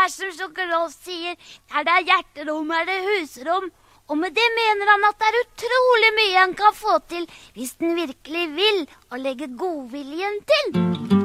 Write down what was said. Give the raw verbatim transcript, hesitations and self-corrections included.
er som Sjokolov sier, der det er hjerterom er det husrom. Og med det mener han at det er utrolig mye han kan få til hvis den virkelig vil og legger godviljen til.